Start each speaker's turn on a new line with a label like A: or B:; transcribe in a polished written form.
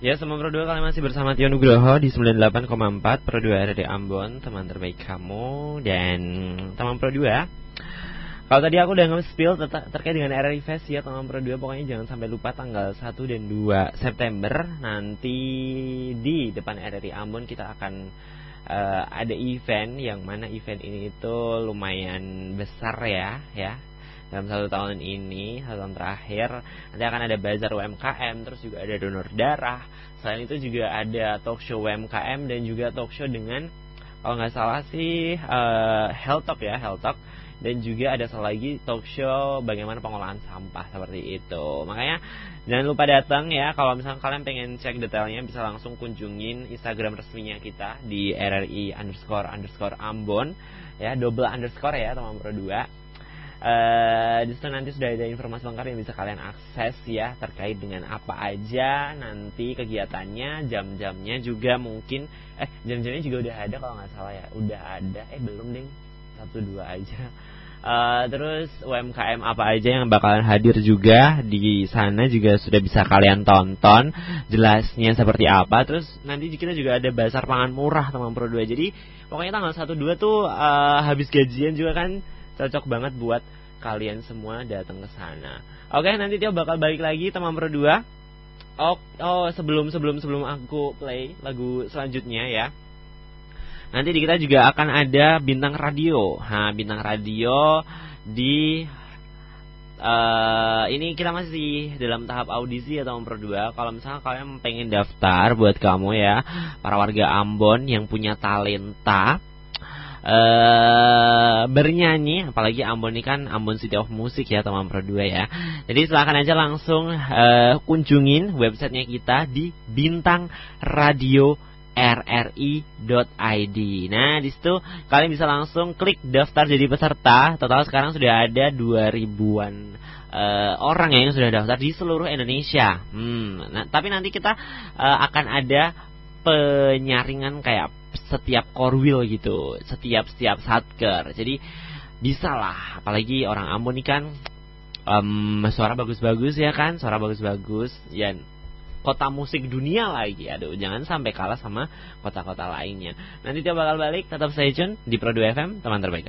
A: Ya, Teman Pro 2 kalian masih bersama Tio Nugroho di 98,4 Pro 2 RRI Ambon, teman terbaik kamu. Dan Teman Pro 2, kalau tadi aku udah nge-spill terkait dengan RRI Fest ya Teman Pro 2, pokoknya jangan sampai lupa tanggal 1 dan 2 September nanti di depan RRI Ambon kita akan ada event, yang mana event ini itu lumayan besar ya dalam 1 tahun ini, 1 tahun terakhir. Nanti akan ada bazar UMKM, terus juga ada donor darah. Selain itu juga ada talk show UMKM dan juga talk show dengan, kalau nggak salah sih, Health Talk. Dan juga ada lagi talk show bagaimana pengolahan sampah, seperti itu. Makanya jangan lupa datang ya. Kalau misalnya kalian pengen cek detailnya, bisa langsung kunjungin Instagram resminya kita di RRI__Ambon ya, double underscore ya Teman Pro 2. Di situ nanti sudah ada informasi lengkap yang bisa kalian akses ya, terkait dengan apa aja nanti kegiatannya, jam-jamnya juga mungkin. Jam-jamnya juga udah ada kalau nggak salah ya. Udah ada, belum deh, 1-2 aja. Terus UMKM apa aja yang bakalan hadir juga di sana juga sudah bisa kalian tonton jelasnya seperti apa. Terus nanti kita juga ada bazar pangan murah Teman Pro 2. Jadi pokoknya tanggal 1-2 tuh habis gajian juga kan, cocok banget buat kalian semua datang ke sana. Oke, nanti Tio bakal balik lagi Teman Pro 2. Sebelum aku play lagu selanjutnya ya. Nanti di kita juga akan ada bintang radio. Bintang radio di ini kita masih dalam tahap audisi ya Teman Pro 2. Kalau misalnya kalian pengen daftar, buat kamu ya, para warga Ambon yang punya talenta bernyanyi, apalagi Ambon ini kan Ambon City of Music ya Teman Pro 2 ya. Jadi silakan aja langsung kunjungin websitenya kita di bintangradio.rri.id. Nah, di situ kalian bisa langsung klik daftar jadi peserta. Total sekarang sudah ada 2000-an orang yang sudah daftar di seluruh Indonesia. Tapi nanti kita akan ada penyaringan kayak setiap korwil gitu, setiap satker. Jadi bisa lah, apalagi orang Ambon ini kan suara bagus-bagus ya kan, suara bagus-bagus ya, kota musik dunia lagi. Aduh, jangan sampai kalah sama kota-kota lainnya. Nanti dia bakal balik, tetap stay tune di Pro 2 FM, teman terbaik.